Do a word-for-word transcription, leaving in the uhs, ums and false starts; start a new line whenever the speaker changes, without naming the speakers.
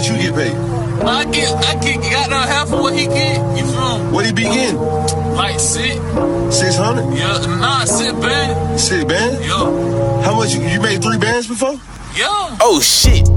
much you get paid?
I get, I get, got down half of what he get. You feel me?
What he be getting?
Like six.
Six hundred?
Yeah, nah, six bands.
Six bands?
Yeah.
How much you, you made three bands before?
Yeah.
Oh shit.